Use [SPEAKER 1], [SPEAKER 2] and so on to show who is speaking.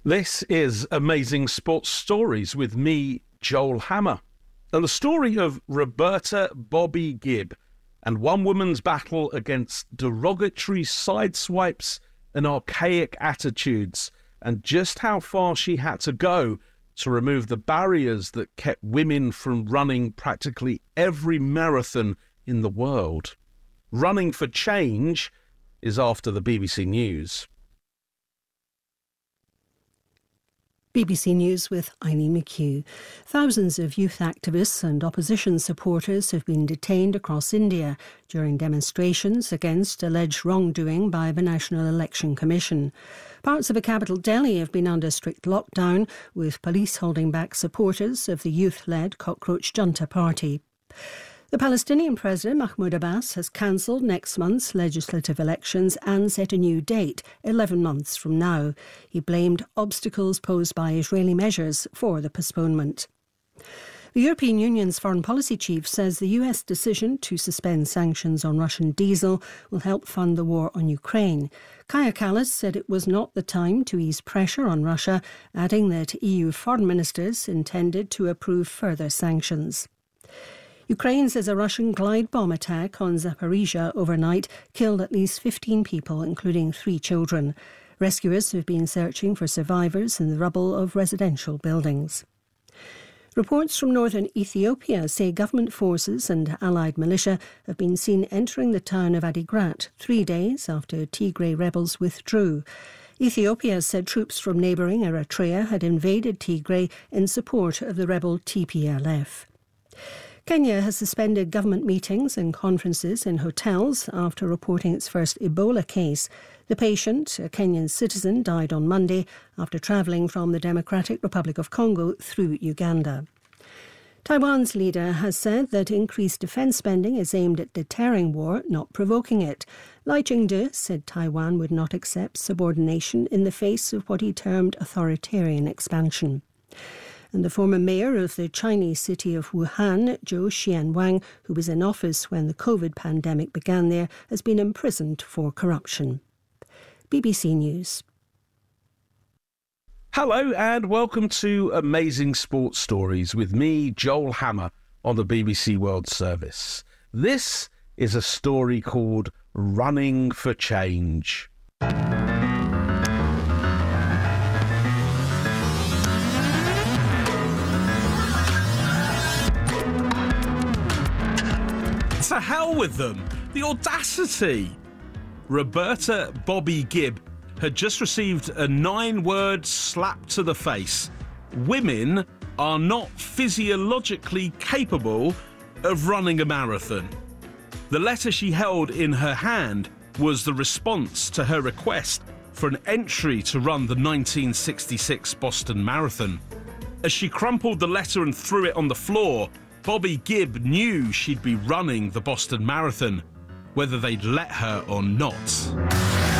[SPEAKER 1] This is Amazing Sports Stories with me, Joel Hammer, and the story of Roberta Bobby Gibb and one woman's battle against derogatory sideswipes and archaic attitudes, and just how far she had to go to remove the barriers that kept women from running practically every marathon in the world. Running for Change is after the BBC News.
[SPEAKER 2] BBC News with Eileen McHugh. Thousands of youth activists and opposition supporters have been detained across India during demonstrations against alleged wrongdoing by the National Election Commission. Parts of the capital, Delhi, have been under strict lockdown, with police holding back supporters of the youth-led Cockroach Junta Party. The Palestinian President Mahmoud Abbas has cancelled next month's legislative elections and set a new date, 11 months from now. He blamed obstacles posed by Israeli measures for the postponement. The European Union's foreign policy chief says the US decision to suspend sanctions on Russian diesel will help fund the war on Ukraine. Kaja Kallas said it was not the time to ease pressure on Russia, adding that EU foreign ministers intended to approve further sanctions. Ukraine says a Russian glide bomb attack on Zaporizhzhia overnight killed at least 15 people, including 3 children. Rescuers have been searching for survivors in the rubble of residential buildings. Reports from northern Ethiopia say government forces and allied militia have been seen entering the town of Adigrat 3 days after Tigray rebels withdrew. Ethiopia said troops from neighbouring Eritrea had invaded Tigray in support of the rebel TPLF. Kenya has suspended government meetings and conferences in hotels after reporting its first Ebola case. The patient, a Kenyan citizen, died on Monday after travelling from the Democratic Republic of Congo through Uganda. Taiwan's leader has said that increased defence spending is aimed at deterring war, not provoking it. Lai Ching-te said Taiwan would not accept subordination in the face of what he termed authoritarian expansion. And the former mayor of the Chinese city of Wuhan, Zhou Xianwang, who was in office when the COVID pandemic began there, has been imprisoned for corruption. BBC News.
[SPEAKER 1] Hello and welcome to Amazing Sports Stories with me, Joel Hammer, on the BBC World Service. This is a story called Running for Change. To hell with them. The audacity. Roberta Bobby Gibb had just received a 9-word slap to the face. Women are not physiologically capable of running a marathon. The letter she held in her hand was the response to her request for an entry to run the 1966 Boston Marathon. As she crumpled the letter and threw it on the floor, Bobby Gibb knew she'd be running the Boston Marathon, whether they'd let her or not.